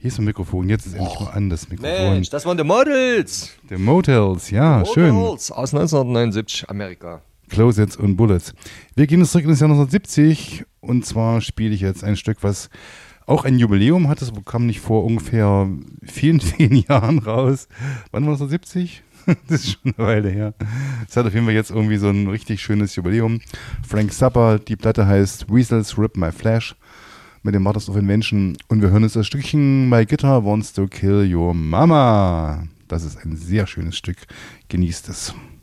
Hier ist ein Mikrofon, jetzt ist endlich mal an das Mikrofon. Mensch, das waren die Models. The Motels, ja, schön. Models aus 1979, Amerika. Closets und Bullets. Wir gehen jetzt zurück ins Jahr 1970 und zwar spiele ich jetzt ein Stück, was auch ein Jubiläum hat. Das kam nicht vor ungefähr vielen, vielen Jahren raus. Wann war 1970? Das ist schon eine Weile her. Es hat auf jeden Fall jetzt irgendwie so ein richtig schönes Jubiläum. Frank Zappa, die Platte heißt Weasels Rip My Flesh mit dem Martyrs of Invention und wir hören uns das Stückchen My Guitar Wants to Kill Your Mama. Das ist ein sehr schönes Stück. Genießt es.